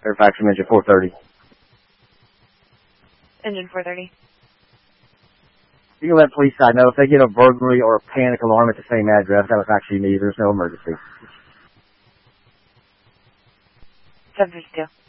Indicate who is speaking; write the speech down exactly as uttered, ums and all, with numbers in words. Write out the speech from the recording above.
Speaker 1: Fairfax from engine four thirty.
Speaker 2: Engine four thirty.
Speaker 1: You can let police side know if they get a burglary or a panic alarm at the same address. That was actually me. There's no emergency.
Speaker 2: seven fifty-two.